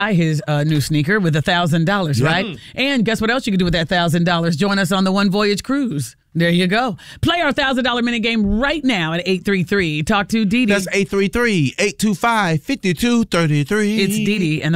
buy his new sneaker with $1,000, right? And guess what else you can do with that $1,000? Join us on the One Voyage cruise. There you go. Play our $1,000 minute game right now at 833. Talk to Dee Dee. That's 833-825-5233. It's Dee Dee and